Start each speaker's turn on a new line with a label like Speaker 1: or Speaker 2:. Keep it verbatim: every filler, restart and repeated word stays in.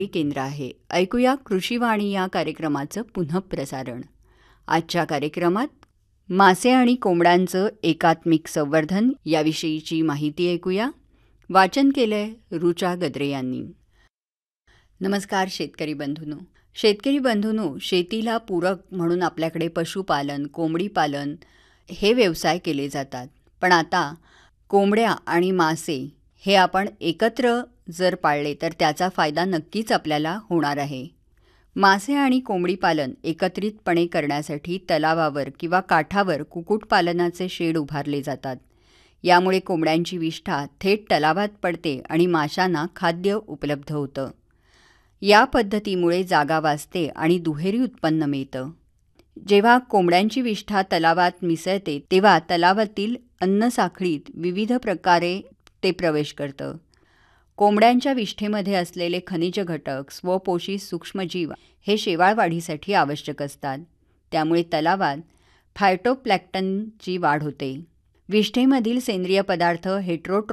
Speaker 1: केंद्र आहे. ऐकूया कृषीवाणी या कार्यक्रमाचं पुनःप्रसारण. आजच्या कार्यक्रमात मासे आणि कोंबड्यांचं एकात्मिक संवर्धन याविषयीची माहिती ऐकूया. वाचन केलंय रुचा गद्रे यांनी. नमस्कार शेतकरी बंधूंनो. शेतकरी बंधूंनो, शेतीला पूरक म्हणून आपल्याकडे पशुपालन, कोंबडी पालन हे व्यवसाय केले जातात. पण आता कोंबड्या आणि मासे हे आपण एकत्र जर पाळले तर त्याचा फायदा नक्कीच आपल्याला होणार आहे. मासे आणि कोंबडी पालन एकत्रितपणे करण्यासाठी तलावावर किंवा काठावर कुक्कुटपालनाचे शेड उभारले जातात. यामुळे कोंबड्यांची विष्ठा थेट तलावात पडते आणि माशांना खाद्य उपलब्ध होतं. या पद्धतीमुळे जागा वाचते आणि दुहेरी उत्पन्न मिळतं. जेव्हा कोंबड्यांची विष्ठा तलावात मिसळते तेव्हा तलावातील अन्नसाखळीत विविध प्रकारे ते प्रवेश करतं. कोंबड्यांच्या विष्ठेमध्ये असलेले खनिज घटक, स्वपोषी सूक्ष्मजीव हे शेवाळ वाढीसाठी आवश्यक असतात. त्यामुळे तलावात फायटोप्लॅन्क्टनची वाढ होते. विष्ठेमधील सेंद्रिय पदार्थ हेटेरोट्रॉफ